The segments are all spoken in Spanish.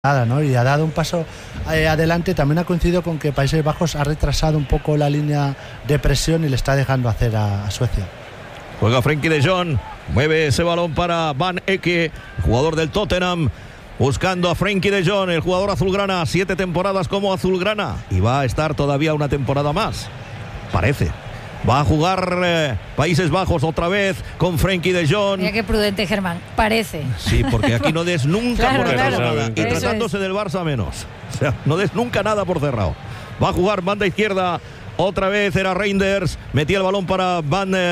nada, ¿no? Y ha dado un paso adelante. También ha coincidido con que Países Bajos ha retrasado un poco la línea de presión y le está dejando hacer a Suecia. Juega Frenkie de Jong, mueve ese balón para Van Ecke, jugador del Tottenham, buscando a Frenkie de Jong, el jugador azulgrana, 7 temporadas como azulgrana y va a estar todavía una temporada más, parece. Va a jugar Países Bajos otra vez con Frenkie de Jong. Mira qué prudente, Germán, parece. Sí, porque aquí no des nunca claro, por claro, cerrado nada. Y tratándose del Barça menos. O sea, no des nunca nada por cerrado. Va a jugar banda izquierda. Otra vez era Reinders, metía el balón para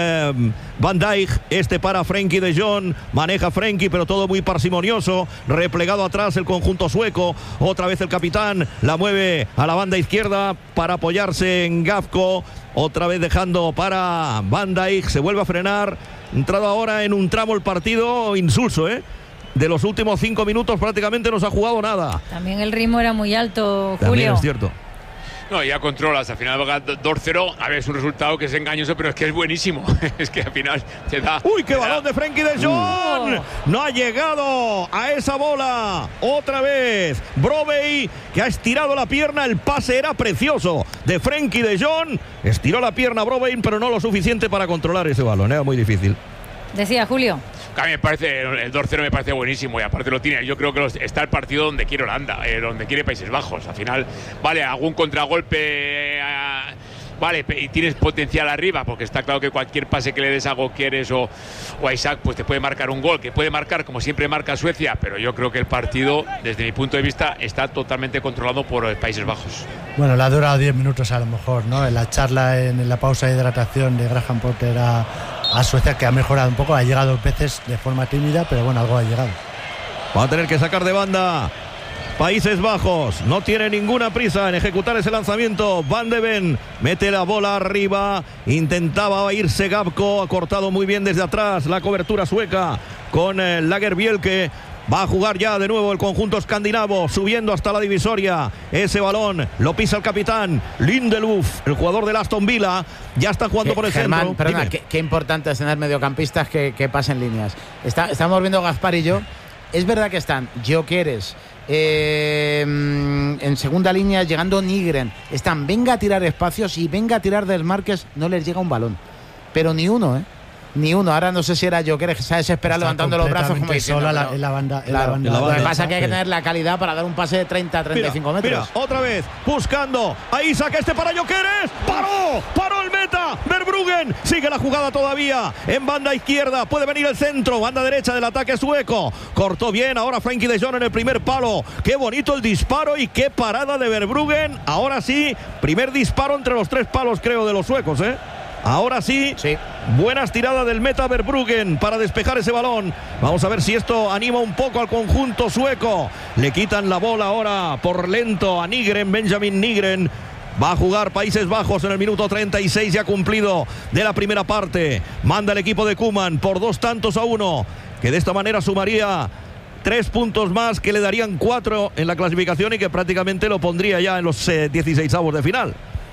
Van Dijk, para Frenkie de Jong, maneja Frenkie pero todo muy parsimonioso, replegado atrás el conjunto sueco, otra vez el capitán, la mueve a la banda izquierda para apoyarse en Gakpo, otra vez dejando para Van Dijk, se vuelve a frenar, entrado ahora en un tramo el partido insulso, de los últimos 5 minutos prácticamente no se ha jugado nada. También el ritmo era muy alto, Julio. También es cierto. No, ya controlas, al final va 2-0, a ver, es un resultado que es engañoso, pero es que es buenísimo, es que al final te da... ¡Uy, qué balón de Frenkie de Jong! No ha llegado a esa bola, otra vez, Brobbey, que ha estirado la pierna, el pase era precioso de Frenkie de Jong, estiró la pierna Brobbey, pero no lo suficiente para controlar ese balón, era muy difícil. Decía Julio. A mí me parece, el 2-0 me parece buenísimo y aparte lo tiene, yo creo que está el partido donde quiere Holanda, donde quiere Países Bajos, al final, vale, algún contragolpe, vale, y tienes potencial arriba, porque está claro que cualquier pase que le des a Gyökeres o a Isaac, pues te puede marcar un gol, que puede marcar como siempre marca Suecia, pero yo creo que el partido, desde mi punto de vista, está totalmente controlado por Países Bajos. Bueno, le ha durado 10 minutos a lo mejor, ¿no? En la charla, en la pausa de hidratación de Graham Potter a Suecia, que ha mejorado un poco, ha llegado 2 veces de forma tímida, pero bueno, algo ha llegado. Va a tener que sacar de banda Países Bajos, no tiene ninguna prisa en ejecutar ese lanzamiento. Van de Ven mete la bola arriba, intentaba irse Gakpo, ha cortado muy bien desde atrás la cobertura sueca con Lagerbielke. Va a jugar ya de nuevo el conjunto escandinavo, subiendo hasta la divisoria. Ese balón lo pisa el capitán Lindelöf, el jugador del Aston Villa. Ya está jugando por el centro. Perdona, qué importante es tener mediocampistas que pasen líneas. Estamos viendo Gaspar y yo. Es verdad que están Gyökeres en segunda línea, llegando Nygren. Están, venga a tirar espacios y venga a tirar desmarques. No les llega un balón. Pero ni uno, Ni uno. Ahora no sé si era Gyökeres que se ha desesperado levantando los brazos como diciendo, sola en la banda. Lo que pasa es que hay que tener la calidad para dar un pase de 30-35 metros. Mira, otra vez, buscando a Isaac, para Gyökeres. Paró el meta. Verbruggen sigue la jugada todavía en banda izquierda. Puede venir el centro, banda derecha del ataque sueco. Cortó bien, ahora Frenkie de Jong en el primer palo. Qué bonito el disparo y qué parada de Verbruggen. Ahora sí, primer disparo entre los 3 palos, creo, de los suecos, Ahora sí, buenas tiradas del meta Verbruggen para despejar ese balón. Vamos a ver si esto anima un poco al conjunto sueco. Le quitan la bola ahora por lento a Nygren, Benjamin Nygren. Va a jugar Países Bajos en el minuto 36 ya cumplido de la primera parte. Manda el equipo de Koeman por 2-1, que de esta manera sumaría 3 puntos más, que le darían 4 en la clasificación y que prácticamente lo pondría ya en los 16avos de final.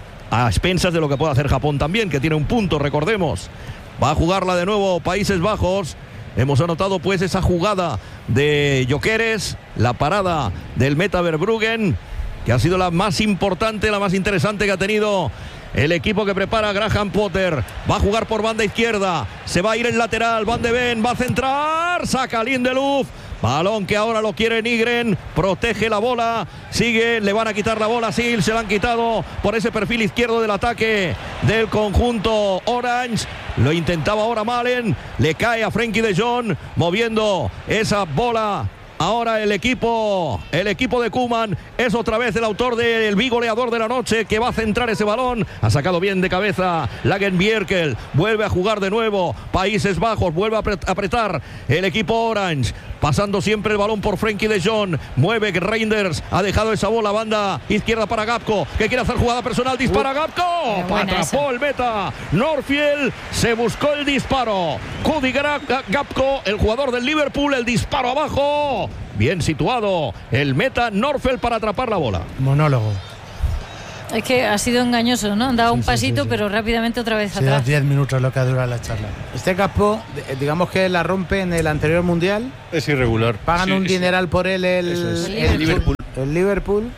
A expensas de lo que puede hacer Japón también, que tiene un punto, recordemos. Va a jugarla de nuevo Países Bajos. Hemos anotado pues esa jugada de Gyökeres, la parada del meta Verbruggen, que ha sido la más importante, la más interesante que ha tenido el equipo que prepara Graham Potter. Va a jugar por banda izquierda, se va a ir el lateral, Van de Ven va a centrar, saca Lindelöf. Balón que ahora lo quiere Nygren, protege la bola, sigue, le van a quitar la bola, sí, se la han quitado por ese perfil izquierdo del ataque del conjunto Orange. Lo intentaba ahora Malen, le cae a Frenkie de Jong, moviendo esa bola. Ahora el equipo de Koeman es otra vez el autor del bigoleador de la noche, que va a centrar ese balón. Ha sacado bien de cabeza Lagerbielke, vuelve a jugar de nuevo Países Bajos, vuelve a apretar el equipo Orange, pasando siempre el balón por Frenkie de Jong. Mueve Reinders, ha dejado esa bola banda izquierda para Gakpo, que quiere hacer jugada personal, dispara Gakpo, atrapó el meta Norfield, se buscó el disparo. Cody Gakpo, el jugador del Liverpool, el disparo abajo. Bien situado el meta Norfield para atrapar la bola. Monólogo. Es que ha sido engañoso, ¿no? Han dado un Sí, pasito, sí. pero rápidamente otra vez Sí, atrás. 10 minutos lo que dura la charla. Este Gakpo, digamos que la rompe en el anterior mundial. Es irregular. Pagan Sí, un sí. dineral por él Eso es. El Liverpool. el Liverpool.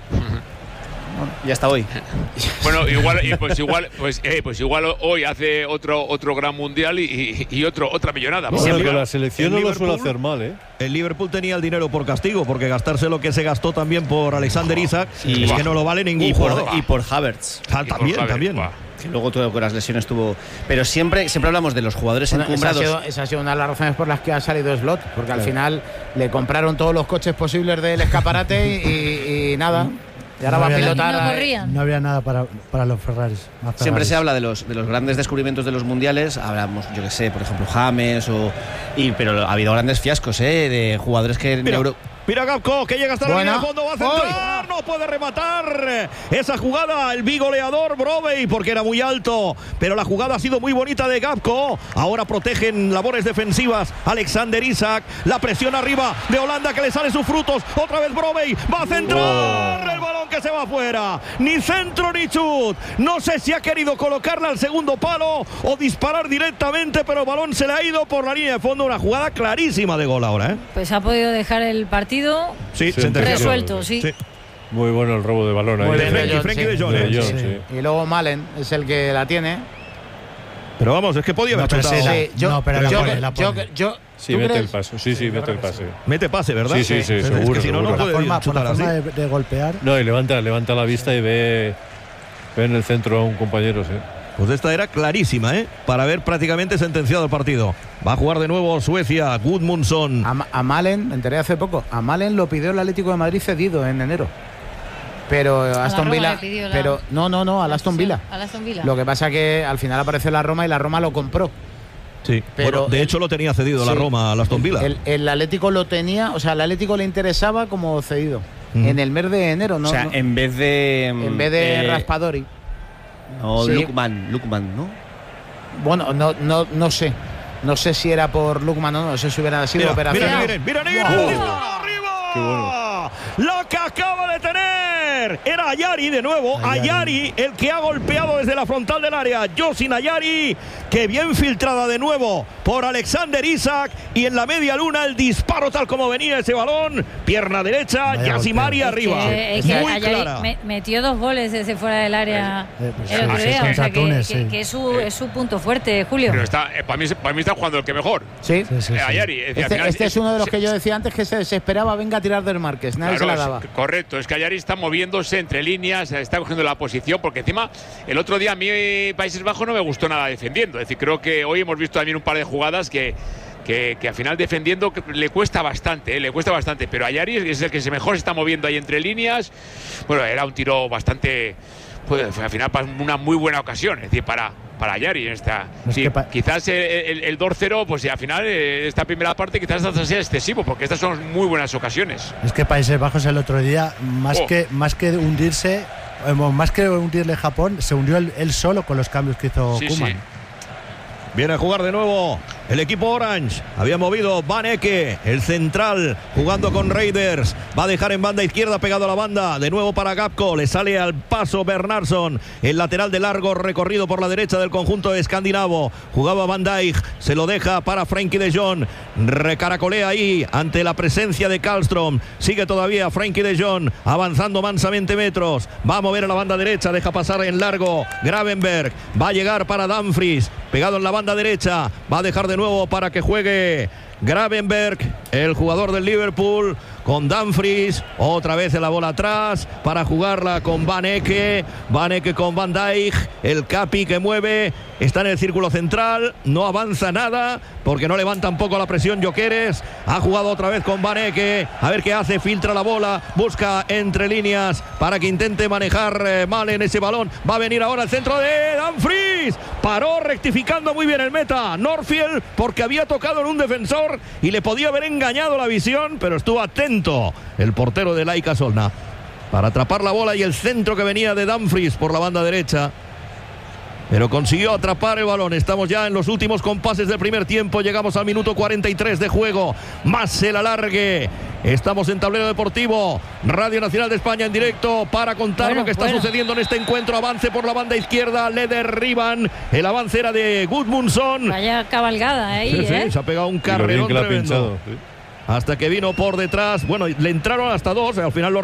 Y hasta hoy. Bueno, pues igual hoy hace otro gran mundial y otra millonada. Bueno, Porque que mira, la selección el no lo suele Liverpool- hacer mal, ¿eh? El Liverpool tenía el dinero por castigo, porque gastarse lo que se gastó también por Alexander Isak Y- es que no lo vale ningún Y jugador. por Havertz. Ah, y por también, Javier, también. buah. Que luego todo con las lesiones tuvo. Pero siempre hablamos de los jugadores Bueno, encumbrados. esa ha sido una de las razones por las que ha salido Slot, porque al final le compraron todos los coches posibles del escaparate y nada. Y ahora No va a había pilotar. No corrían. No había nada para los Ferraris. más Siempre Ferraris. se habla de los grandes descubrimientos de los mundiales. Hablamos, yo que sé, por ejemplo, James pero ha habido grandes fiascos, de jugadores que en Mira, Euro. mira Gakpo, que llega hasta la Buena. línea de fondo, va a centrar, no puede rematar esa jugada, el bigoleador Brobbey, porque era muy alto, pero la jugada ha sido muy bonita de Gakpo. Ahora protegen labores defensivas Alexander Isak, la presión arriba de Holanda que le sale sus frutos, otra vez Brobbey, va a centrar, el balón que se va afuera, ni centro ni chut, no sé si ha querido colocarla al segundo palo o disparar directamente, pero el balón se le ha ido por la línea de fondo, una jugada clarísima de gol ahora, ¿eh? Pues ha podido dejar el partido Sí, Sí, sentenciado. resuelto, sí. Sí. Muy bueno el robo de balón ahí. Muy bien, Frenkie, de Jong, Frenkie sí. de Jong, De ¿eh? Jong, Sí. sí. Y luego Malen es el que la tiene. Pero vamos, es que podía haber No, pero chutado. sí, Sí, yo, no, pero la yo- pone, la yo- pone. yo- Sí, ¿tú mete crees? el paso. Sí, mete el pase. Mete pase, ¿verdad? Sí, sí, sí, Pero es seguro, que si no, no seguro. puede por la chutar así. forma de golpear. No, y levanta la vista y ve en el centro a un compañero, sí. Pues esta era clarísima, ¿eh? Para haber prácticamente sentenciado el partido. Va a jugar de nuevo Suecia, Gudmundsson. A Malen, me enteré hace poco, a Malen lo pidió el Atlético de Madrid cedido en enero. Pero Aston Roma Villa. le pidió la- Pero no, al Aston Villa. Al Aston Villa. Lo que pasa que al final apareció la Roma y la Roma lo compró. Sí, pero bueno, de hecho lo tenía cedido la Sí. Roma al Aston Villa. El Atlético lo tenía, o sea, al Atlético le interesaba como cedido. Mm. En el mes de enero, ¿no? O sea, no- en vez de. en vez de Raspadori. No, Sí. Lukman, ¿no? Bueno, no sé. No sé si era por Lukman o no sé si hubiera sido Mira, operación. mira, Wow. arriba. Qué bueno. La que acaba de tener era Ayari de nuevo. Ayari. Ayari, el que ha golpeado desde la frontal del área. Yosin Ayari, que bien filtrada de nuevo por Alexander Isak. Y en la media luna el disparo tal como venía ese balón. Pierna derecha, Vaya Yasimari golpeo. arriba. Es que Muy Ayari clara. metió 2 goles desde fuera del área Pues el otro sí, día, contra o sea Túnez, que sí. es su punto fuerte, Julio. Pero para mí está jugando el que mejor. Sí. Sí, sí, sí. Ayari. Es decir, al final- Este es uno de los que yo decía antes que se desesperaba, venga a tirar del Márquez, nadie Claro, se la daba. correcto, es que Ayari está moviéndose entre líneas, está cogiendo la posición, porque encima el otro día a mí Países Bajos no me gustó nada defendiendo. Es decir, creo que hoy hemos visto también un par de jugadas que al final defendiendo le cuesta bastante, pero Ayari es el que mejor se está moviendo ahí entre líneas. Bueno, era un tiro bastante, pues al final una muy buena ocasión, es decir, para Ayari en esta. Es Sí, que quizás el 2-0, pues al final esta primera parte quizás hasta sea excesivo, porque estas son muy buenas ocasiones. Es que Países Bajos el otro día, más que hundirse, más que hundirle Japón, se hundió él solo con los cambios que hizo Sí, Koeman. sí. Viene a jugar de nuevo el equipo Orange. Había movido Van Ecke, el central, jugando con Raiders. Va a dejar en banda izquierda pegado a la banda. De nuevo para Gakpo. Le sale al paso Bernardsson. El lateral de largo recorrido por la derecha del conjunto escandinavo. Jugaba Van Dijk. Se lo deja para Frenkie de Jong. Recaracolea ahí ante la presencia de Karlström. Sigue todavía Frenkie de Jong avanzando mansamente metros. Va a mover a la banda derecha. Deja pasar en largo Gravenberg. Va a llegar para Dumfries. Pegado en la banda derecha. Va a dejar de nuevo para que juegue Gravenberg, el jugador del Liverpool, con Dumfries. Otra vez la bola atrás para jugarla con Van Ecke. Van Ecke con Van Dijk. El Capi que mueve. Está en el círculo central. No avanza nada porque no levanta un poco la presión Gyökeres. Ha jugado otra vez con Van Ecke. A ver qué hace. Filtra la bola. Busca entre líneas para que intente manejar mal en ese balón. Va a venir ahora el centro de Dumfries. Paró rectificando muy bien el meta Norfield porque había tocado en un defensor y le podía haber engañado la visión, pero estuvo atento el portero de Laika Solna para atrapar la bola y el centro que venía de Dumfries por la banda derecha. pero consiguió atrapar el balón. Estamos ya en los últimos compases del primer tiempo. Llegamos al minuto 43 de juego. Más el alargue. Estamos en Tablero Deportivo, Radio Nacional de España en directo para contar lo que está sucediendo en este encuentro. Avance por la banda izquierda, le derriban. El avance era de Gudmundsson. Vaya cabalgada ahí, sí, se ha pegado un carrerón tremendo. Hasta que vino por detrás. Bueno, le entraron hasta dos. Al final lo